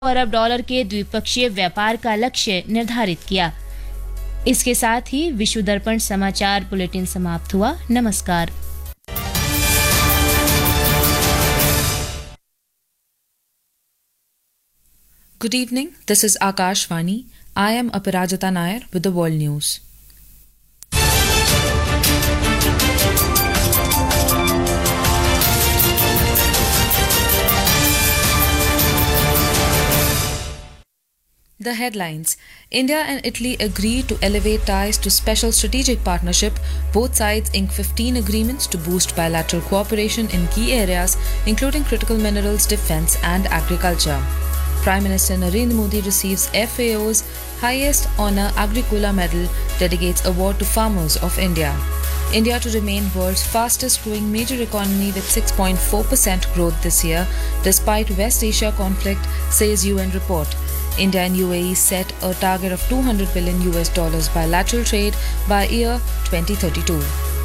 अरब dollar के द्विपक्षीय व्यापार का लक्ष्य निर्धारित किया। इसके साथ ही विश्व दर्पण समाचार बुलेटिन समाप्त हुआ। नमस्कार। Good evening, this is Akashvani. I am Aparajita Nair with the World News. The headlines. India and Italy agree to elevate ties to special strategic partnership. Both sides ink 15 agreements to boost bilateral cooperation in key areas, including critical minerals, defense, and agriculture. Prime Minister Narendra Modi receives FAO's highest honor Agricola Medal, dedicates award to farmers of India. India to remain world's fastest growing major economy with 6.4% growth this year, despite West Asia conflict, says UN report. India and UAE set a target of $200 billion bilateral trade by year 2032.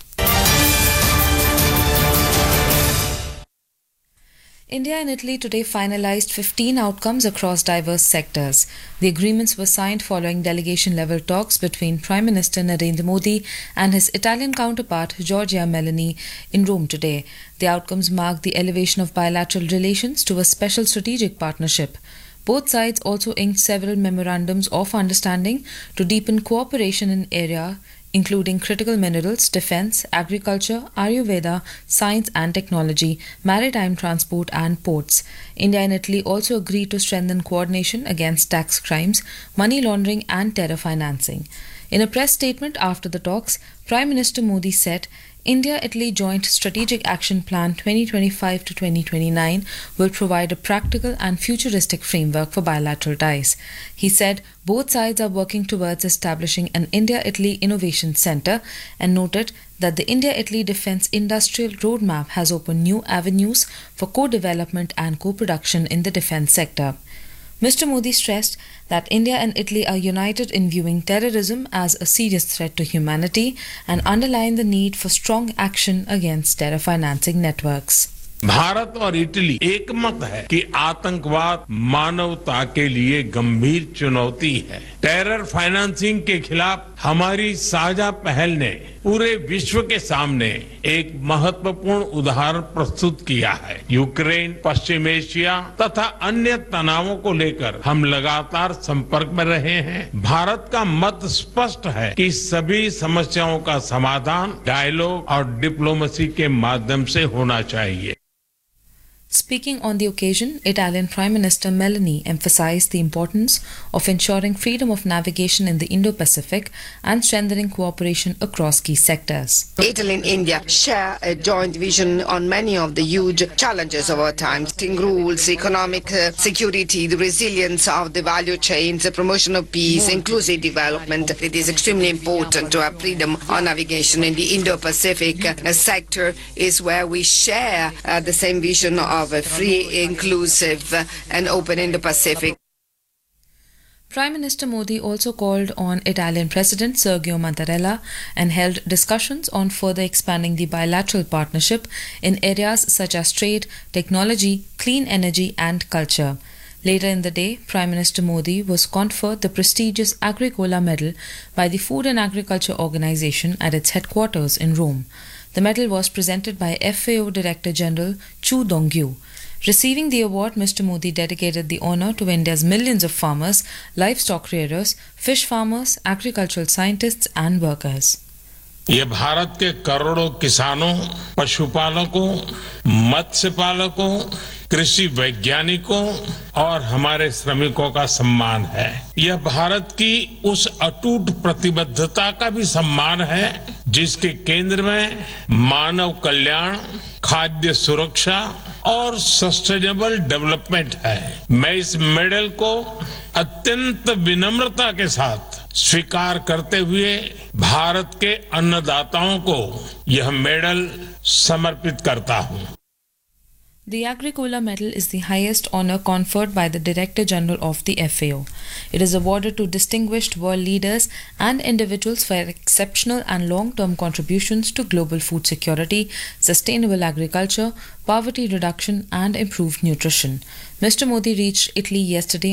India and Italy today finalized 15 outcomes across diverse sectors. The agreements were signed following delegation-level talks between Prime Minister Narendra Modi and his Italian counterpart Giorgia Meloni in Rome today. The outcomes mark the elevation of bilateral relations to a special strategic partnership. Both sides also inked several memorandums of understanding to deepen cooperation in areas including critical minerals, defense, agriculture, Ayurveda, science and technology, maritime transport and ports. India and Italy also agreed to strengthen coordination against tax crimes, money laundering and terror financing. In a press statement after the talks, Prime Minister Modi said, India-Italy Joint Strategic Action Plan 2025 to 2029 will provide a practical and futuristic framework for bilateral ties. He said both sides are working towards establishing an India-Italy Innovation Centre and noted that the India-Italy Defence Industrial Roadmap has opened new avenues for co-development and co-production in the defence sector. Mr. Modi stressed that India and Italy are united in viewing terrorism as a serious threat to humanity and underlined the need for strong action against terror financing networks. Bharat और Italy एकमत है कि आतंकवाद मानवता के लिए गंभीर चुनौती है। टेरर फाइनेंसिंग के खिलाफ हमारी साझा पहल ने पूरे विश्व के सामने एक महत्वपूर्ण उदाहरण प्रस्तुत किया है। यूक्रेन, पश्चिम एशिया तथा अन्य तनावों को लेकर हम लगातार संपर्क में रहे हैं। भारत का मत स्पष्ट है कि सभी समस्याओं का समाधान डायलॉग और डिप्लोमेसी के माध्यम से होना चाहिए। Speaking on the occasion, Italian Prime Minister Meloni emphasized the importance of ensuring freedom of navigation in the Indo-Pacific and strengthening cooperation across key sectors. Italy and India share a joint vision on many of the huge challenges of our times: rules, economic security, the resilience of the value chains, the promotion of peace, inclusive development. It is extremely important to have freedom of navigation in the Indo-Pacific sector, is where we share the same vision of a free, inclusive and open Indo-Pacific. Prime Minister Modi also called on Italian President Sergio Mattarella and held discussions on further expanding the bilateral partnership in areas such as trade, technology, clean energy and culture. Later in the day, Prime Minister Modi was conferred the prestigious Agricola Medal by the Food and Agriculture Organization at its headquarters in Rome. The medal was presented by FAO Director General Chu Dongyu. Receiving the award, Mr. Modi dedicated the honour to India's millions of farmers, livestock rearers, fish farmers, agricultural scientists and workers. ये भारत के करोड़ों किसानों, पशुपालकों, मत्स्य पालकों, कृषि वैज्ञानिकों और हमारे श्रमिकों का सम्मान है। यह भारत की उस अटूट प्रतिबद्धता का भी सम्मान है जिसके केंद्र में मानव कल्याण, खाद्य सुरक्षा और सस्टेनेबल डेवलपमेंट है। मैं इस मेडल को अत्यंत विनम्रता के साथ स्वीकार करते हुए भारत के अन्नदाताओं को यह मेडल समर्पित करता हूं। The Agricola Medal is the highest honour conferred by the Director General of the FAO. It is awarded to distinguished world leaders and individuals for exceptional and long-term contributions to global food security, sustainable agriculture, poverty reduction and improved nutrition. Mr. Modi reached Italy yesterday